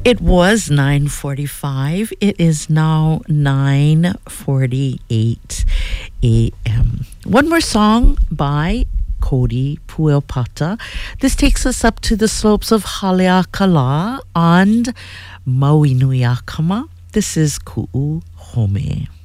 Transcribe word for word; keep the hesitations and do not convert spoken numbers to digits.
It was nine forty-five. It is now nine forty-eight a.m. One more song by Cody Puelpata. This takes us up to the slopes of Haleakala and Mauinuiakama. This is Ku'u Home.